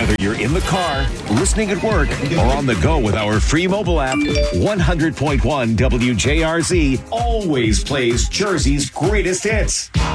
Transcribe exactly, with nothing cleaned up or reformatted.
Whether you're in the car, listening at work, or on the go with our free mobile app, one hundred point one W J R Z always plays Jersey's greatest hits.